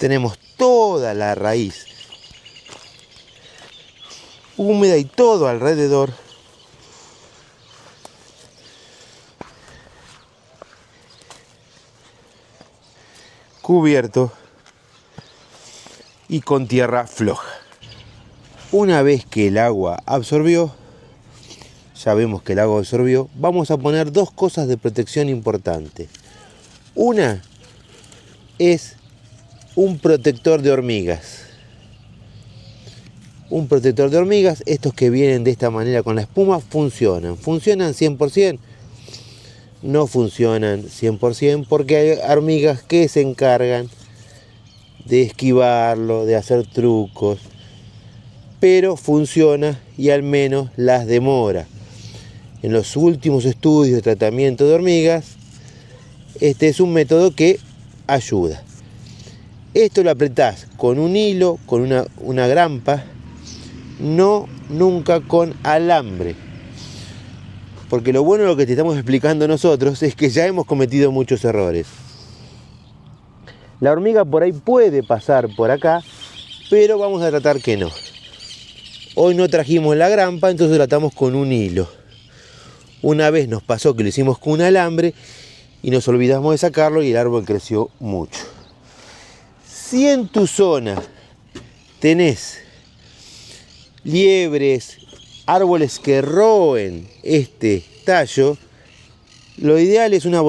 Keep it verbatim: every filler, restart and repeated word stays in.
tenemos toda la raíz húmeda y todo alrededor cubierto y con tierra floja. Una vez que el agua absorbió, ya vemos que el agua absorbió, vamos a poner dos cosas de protección importantes. Una es un protector de hormigas. Un protector de hormigas, estos que vienen de esta manera con la espuma, funcionan. ¿Funcionan cien por ciento? No funcionan cien por ciento porque hay hormigas que se encargan de esquivarlo, de hacer trucos, pero funciona y al menos las demora. En los últimos estudios de tratamiento de hormigas, este es un método que ayuda. Esto lo apretás con un hilo, con una, una grampa, no nunca con alambre. Porque lo bueno de lo que te estamos explicando nosotros es que ya hemos cometido muchos errores. La hormiga por ahí puede pasar por acá, pero vamos a tratar que no. Hoy no trajimos la grampa, entonces la atamos con un hilo. Una vez nos pasó que lo hicimos con un alambre y nos olvidamos de sacarlo y el árbol creció mucho. Si en tu zona tenés liebres, árboles que roen este tallo, lo ideal es una